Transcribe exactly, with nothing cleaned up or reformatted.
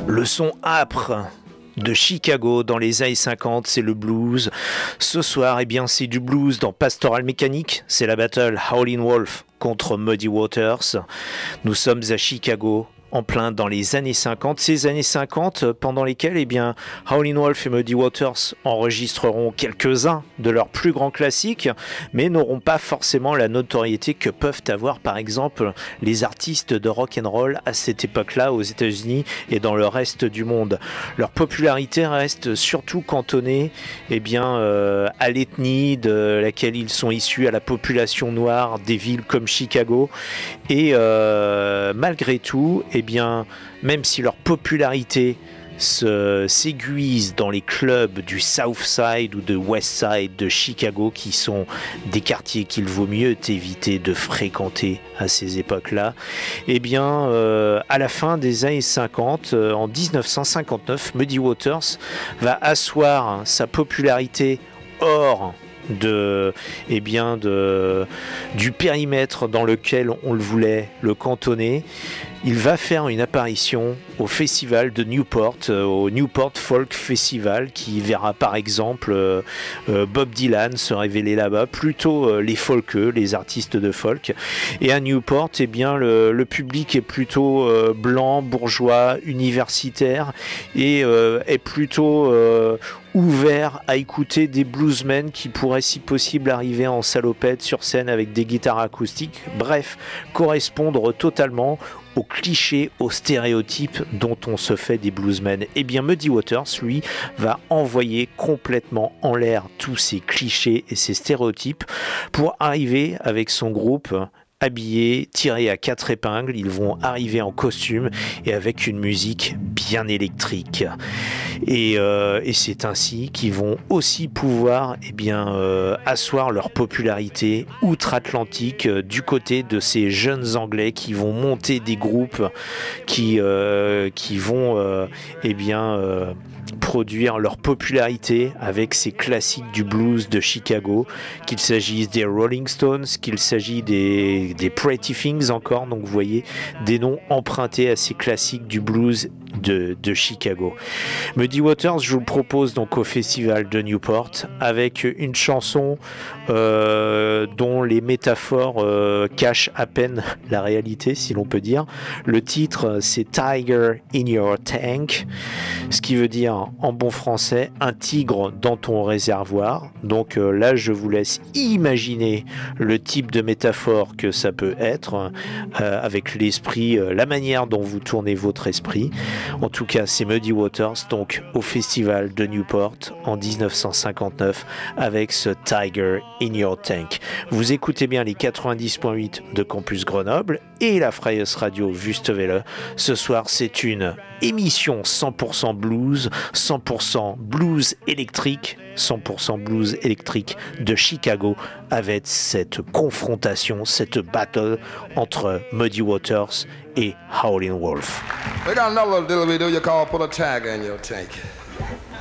Le son âpre de Chicago dans les années cinquante, c'est le blues. Ce soir, eh bien, c'est du blues dans Pastoral Mécanique. C'est la battle Howlin' Wolf contre Muddy Waters. Nous sommes à Chicago, en plein dans les années cinquante. Ces années cinquante pendant lesquelles, eh bien, Howlin' Wolf et Muddy Waters enregistreront quelques-uns de leurs plus grands classiques, mais n'auront pas forcément la notoriété que peuvent avoir, par exemple, les artistes de rock and roll à cette époque-là aux États-Unis et dans le reste du monde. Leur popularité reste surtout cantonnée, eh bien, euh, à l'ethnie de laquelle ils sont issus, à la population noire des villes comme Chicago, et euh, malgré tout, eh bien, même si leur popularité se, s'aiguise dans les clubs du South Side ou de West Side de Chicago, qui sont des quartiers qu'il vaut mieux éviter de fréquenter à ces époques-là, eh bien, euh, à la fin des années cinquante, euh, en dix-neuf cent cinquante-neuf, Muddy Waters va asseoir sa popularité hors de, eh bien, de, du périmètre dans lequel on le voulait le cantonner. Il va faire une apparition au festival de Newport, euh, au Newport Folk Festival, qui verra par exemple euh, euh, Bob Dylan se révéler là-bas, plutôt euh, les folkeux, les artistes de folk. Et à Newport, eh bien, le, le public est plutôt euh, blanc, bourgeois, universitaire, et euh, est plutôt euh, ouvert à écouter des bluesmen qui pourraient si possible arriver en salopette sur scène avec des guitares acoustiques, bref, correspondre totalement aux clichés, aux stéréotypes dont on se fait des bluesmen. Eh bien, Muddy Waters, lui, va envoyer complètement en l'air tous ces clichés et ces stéréotypes pour arriver avec son groupe habillés, tirés à quatre épingles. Ils vont arriver en costume et avec une musique bien électrique. Et, euh, et c'est ainsi qu'ils vont aussi pouvoir eh bien, euh, asseoir leur popularité outre-Atlantique euh, du côté de ces jeunes Anglais qui vont monter des groupes qui, euh, qui vont euh, eh bien, euh, produire leur popularité avec ces classiques du blues de Chicago, qu'il s'agisse des Rolling Stones, qu'il s'agisse des, des Pretty Things encore, donc vous voyez des noms empruntés à ces classiques du blues de, de Chicago. Muddy Waters, je vous le propose donc au festival de Newport avec une chanson euh, dont les métaphores euh, cachent à peine la réalité, si l'on peut dire. Le titre, c'est Tiger in Your Tank, ce qui veut dire en bon français un tigre dans ton réservoir. Donc euh, là, je vous laisse imaginer le type de métaphore que ça peut être euh, avec l'esprit, euh, la manière dont vous tournez votre esprit. En tout cas, c'est Muddy Waters, donc au festival de Newport en dix-neuf cent cinquante-neuf avec ce Tiger in Your Tank. Vous écoutez bien les quatre-vingt-dix point huit de Campus Grenoble et la Freies Radio Wüstewelle. Ce soir, c'est une émission cent pour cent blues, cent pour cent blues électrique, cent pour cent blues électrique de Chicago, avec cette confrontation, cette battle entre Muddy Waters et Howlin' Wolf. We got another little video you call Put a Tiger in Your Tank.